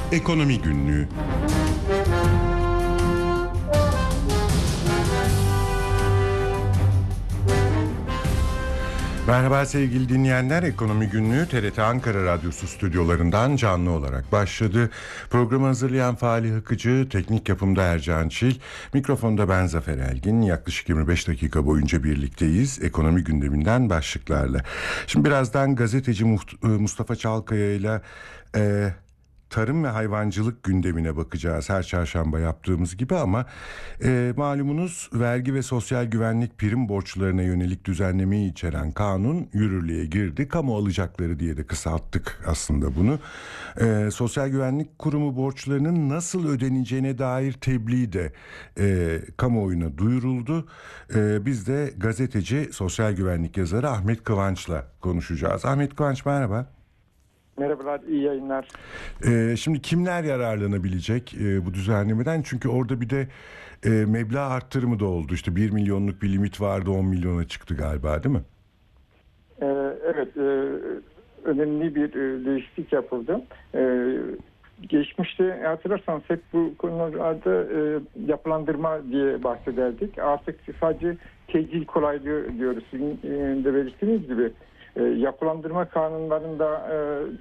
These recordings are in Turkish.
Ekonomi Günlüğü. Merhaba sevgili dinleyenler, Ekonomi Günlüğü TRT Ankara Radyosu stüdyolarından canlı olarak başladı. Programı hazırlayan Fahri Hıkıcı, teknik yapımda Ercan Çil, mikrofonda ben Zafer Elgin. Yaklaşık 25 dakika boyunca birlikteyiz ekonomi gündeminden başlıklarla. Şimdi birazdan gazeteci Mustafa Çalkaya ile tarım ve hayvancılık gündemine bakacağız her çarşamba yaptığımız gibi, ama malumunuz vergi ve sosyal güvenlik prim borçlarına yönelik düzenlemeyi içeren kanun yürürlüğe girdi. Kamu alacakları diye de kısalttık aslında bunu. Sosyal Güvenlik Kurumu borçlarının nasıl ödeneceğine dair tebliğ de kamuoyuna duyuruldu. Biz de gazeteci, sosyal güvenlik yazarı Ahmet Kıvanç'la konuşacağız. Ahmet Kıvanç, merhaba. Merhabalar, iyi yayınlar. Şimdi kimler yararlanabilecek bu düzenlemeden? Çünkü orada bir de meblağ arttırımı da oldu. İşte 1 milyonluk bir limit vardı, 10 milyona çıktı galiba, değil mi? Evet, önemli bir değişiklik yapıldı. Geçmişte hatırlarsanız hep bu konularda yapılandırma diye bahsederdik. Artık sadece tecil kolaylığı diyoruz. Sizin de belirttiğiniz gibi. Yapılandırma kanunlarında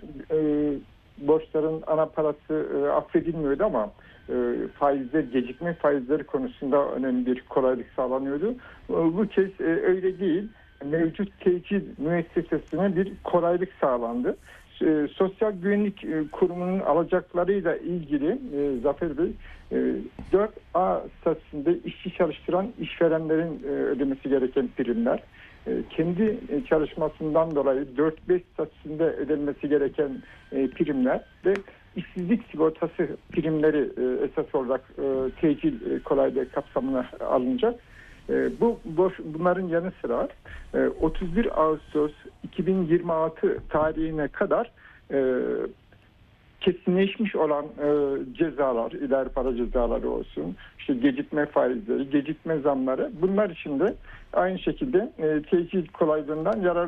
borçların ana parası affedilmiyordu, ama faizler, gecikme faizleri konusunda önemli bir kolaylık sağlanıyordu. Bu kez öyle değil. Mevcut tecil müessesesine bir kolaylık sağlandı. Sosyal Güvenlik Kurumu'nun alacaklarıyla ilgili Zafer Bey, 4A statüsünde işçi çalıştıran işverenlerin ödemesi gereken primler, kendi çalışmasından dolayı 4-5 statüsünde ödenmesi gereken primler ve işsizlik sigortası primleri esas olarak tecil kolaylığı kapsamına alınacak. Bunların yanı sıra 31 Ağustos 2026 tarihine kadar kesinleşmiş olan cezalar, idari para cezaları olsun, işte gecikme faizleri, gecikme zamları, bunlar için de aynı şekilde tecil kolaylığından yararlanacak.